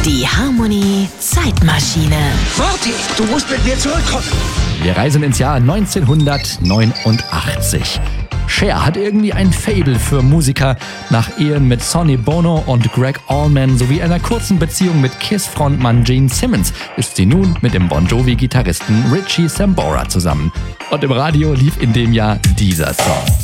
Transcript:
Die Harmony Zeitmaschine. Morty, du musst mit mir zurückkommen. Wir reisen ins Jahr 1989. Cher hat irgendwie ein Faible für Musiker. Nach Ehen mit Sonny Bono und Greg Allman sowie einer kurzen Beziehung mit Kiss-Frontmann Gene Simmons ist sie nun mit dem Bon Jovi-Gitarristen Richie Sambora zusammen. Und im Radio lief in dem Jahr dieser Song.